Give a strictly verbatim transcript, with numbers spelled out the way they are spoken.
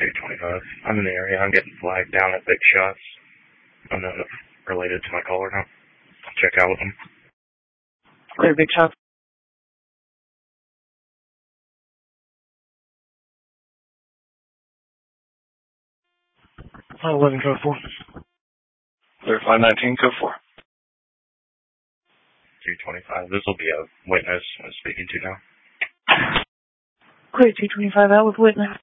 two twenty-five. I'm in the area. I'm getting flagged down at Big Shots. I'm not related to my caller now. I'll check out with them. Clear, Big Shots. eleven code four. Clear five nineteen, code four. two twenty-five. This will be a witness I'm speaking to now. Clear two twenty-five out with witness.